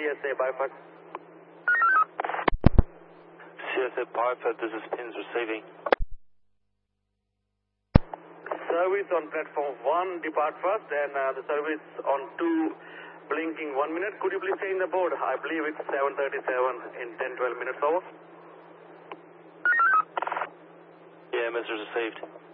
CSA Byford. CSA Byford, this is Pins receiving. Service on platform 1, depart first, and the service on 2, blinking 1 minute. Could you please change the board? I believe it's 7:37 in 10-12 minutes over. Yeah, message received.